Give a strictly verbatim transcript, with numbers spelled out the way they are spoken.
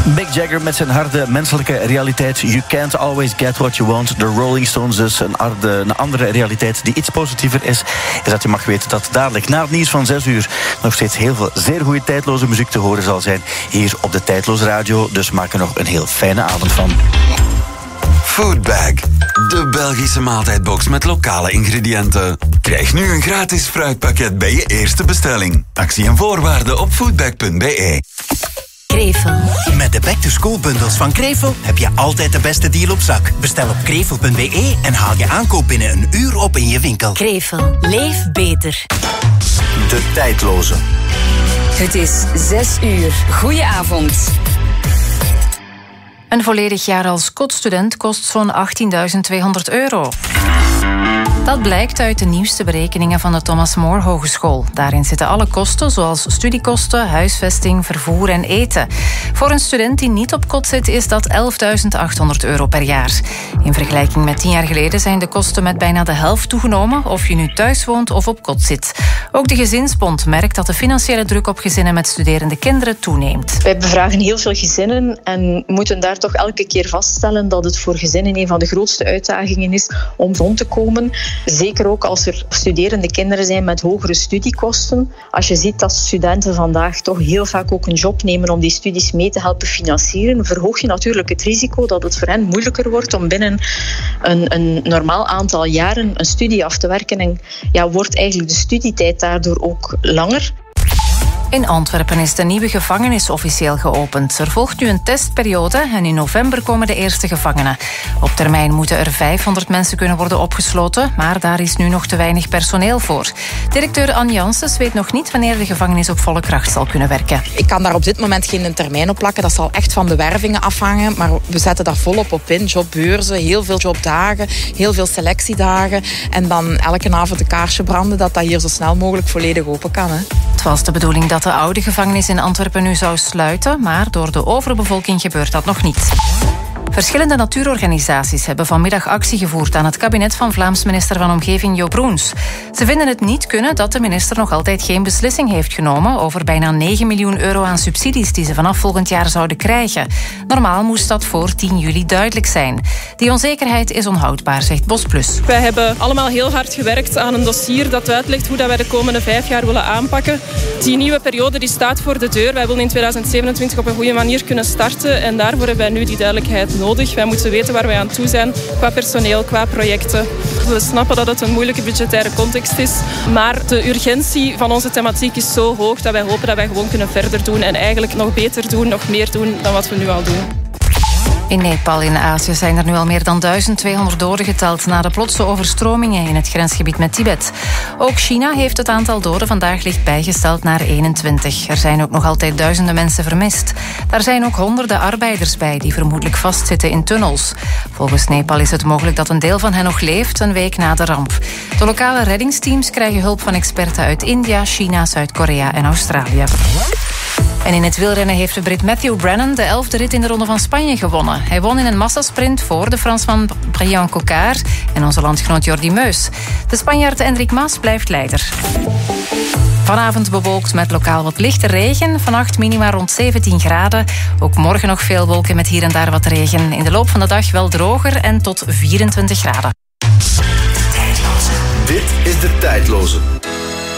Mick Jagger met zijn harde menselijke realiteit. You can't always get what you want. De Rolling Stones dus. Een, harde, een andere realiteit die iets positiever is. Is dat je mag weten dat dadelijk na het nieuws van zes uur nog steeds heel veel zeer goede tijdloze muziek te horen zal zijn. Hier op de Tijdloos Radio. Dus maak er nog een heel fijne avond van. Foodbag. De Belgische maaltijdbox met lokale ingrediënten. Krijg nu een gratis fruitpakket bij je eerste bestelling. Actie en voorwaarden op foodbag punt b e. Krevel. Met de back-to-school bundles van Krevel heb je altijd de beste deal op zak. Bestel op krevel punt b e en haal je aankoop binnen een uur op in je winkel. Krevel. Leef beter. De Tijdloze. Het is zes uur. Goedenavond. Een volledig jaar als kotstudent kost zo'n achttienduizend tweehonderd euro. Dat blijkt uit de nieuwste berekeningen van de Thomas More Hogeschool. Daarin zitten alle kosten, zoals studiekosten, huisvesting, vervoer en eten. Voor een student die niet op kot zit, is dat elfduizend achthonderd euro per jaar. In vergelijking met tien jaar geleden zijn de kosten met bijna de helft toegenomen, of je nu thuis woont of op kot zit. Ook de Gezinsbond merkt dat de financiële druk op gezinnen met studerende kinderen toeneemt. Wij bevragen heel veel gezinnen en moeten daar toch elke keer vaststellen dat het voor gezinnen een van de grootste uitdagingen is om rond te komen. Zeker ook als er studerende kinderen zijn met hogere studiekosten. Als je ziet dat studenten vandaag toch heel vaak ook een job nemen om die studies mee te helpen financieren, verhoog je natuurlijk het risico dat het voor hen moeilijker wordt om binnen een, een normaal aantal jaren een studie af te werken. En ja, wordt eigenlijk de studietijd daardoor ook langer. In Antwerpen is de nieuwe gevangenis officieel geopend. Er volgt nu een testperiode en in november komen de eerste gevangenen. Op termijn moeten er vijfhonderd mensen kunnen worden opgesloten, maar daar is nu nog te weinig personeel voor. Directeur Anne Janssens weet nog niet wanneer de gevangenis op volle kracht zal kunnen werken. Ik kan daar op dit moment geen termijn op plakken. Dat zal echt van de wervingen afhangen, maar we zetten daar volop op in. Jobbeurzen, heel veel jobdagen, heel veel selectiedagen en dan elke avond een kaarsje branden dat dat hier zo snel mogelijk volledig open kan. Hè. Het was de bedoeling dat de oude gevangenis in Antwerpen nu zou sluiten, maar door de overbevolking gebeurt dat nog niet. Verschillende natuurorganisaties hebben vanmiddag actie gevoerd aan het kabinet van Vlaams minister van Omgeving Jo Broens. Ze vinden het niet kunnen dat de minister nog altijd geen beslissing heeft genomen over bijna negen miljoen euro aan subsidies die ze vanaf volgend jaar zouden krijgen. Normaal moest dat voor tien juli duidelijk zijn. Die onzekerheid is onhoudbaar, zegt Bosplus. Wij hebben allemaal heel hard gewerkt aan een dossier dat uitlegt hoe dat wij de komende vijf jaar willen aanpakken. Die nieuwe periode die staat voor de deur. Wij willen in tweeduizend zevenentwintig op een goede manier kunnen starten en daarvoor hebben wij nu die duidelijkheid nodig. Wij moeten weten waar wij aan toe zijn, qua personeel, qua projecten. We snappen dat het een moeilijke budgettaire context is, maar de urgentie van onze thematiek is zo hoog dat wij hopen dat wij gewoon kunnen verder doen en eigenlijk nog beter doen, nog meer doen dan wat we nu al doen. In Nepal in Azië zijn er nu al meer dan duizend tweehonderd doden geteld na de plotse overstromingen in het grensgebied met Tibet. Ook China heeft het aantal doden vandaag licht bijgesteld naar eenentwintig. Er zijn ook nog altijd duizenden mensen vermist. Daar zijn ook honderden arbeiders bij die vermoedelijk vastzitten in tunnels. Volgens Nepal is het mogelijk dat een deel van hen nog leeft een week na de ramp. De lokale reddingsteams krijgen hulp van experten uit India, China, Zuid-Korea en Australië. En in het wielrennen heeft de Brit Matthew Brennan de elfde rit in de Ronde van Spanje gewonnen. Hij won in een massasprint voor de Fransman Brian Cocard en onze landgenoot Jordi Meus. De Spanjaard Enric Mas blijft leider. Vanavond bewolkt met lokaal wat lichte regen. Vannacht minima rond zeventien graden. Ook morgen nog veel wolken met hier en daar wat regen. In de loop van de dag wel droger en tot vierentwintig graden. Dit is De Tijdloze.